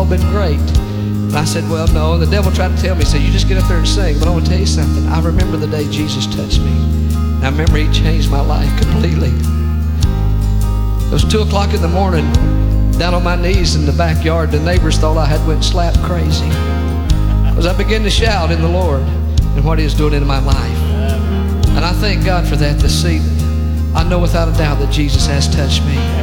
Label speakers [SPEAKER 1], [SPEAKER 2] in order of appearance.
[SPEAKER 1] all been great. And I said, well, no. And the devil tried to tell me, he said, you just get up there and sing. But I want to tell you something. I remember the day Jesus touched me. And I remember he changed my life completely. It was 2 o'clock in the morning, down on my knees in the backyard. The neighbors thought I had went slap crazy. Because I began to shout in the Lord and what he was doing in my life. And I thank God for that this evening. I know without a doubt that Jesus has touched me.